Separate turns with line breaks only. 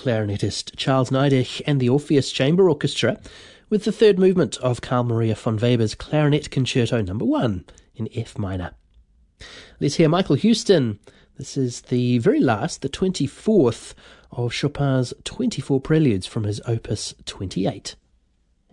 clarinetist Charles Neidich and the Orpheus Chamber Orchestra with the third movement of Carl Maria von Weber's Clarinet Concerto No. 1 in F minor. Let's hear Michael Huston. This is the very last, the 24th of Chopin's 24 preludes from his Opus 28.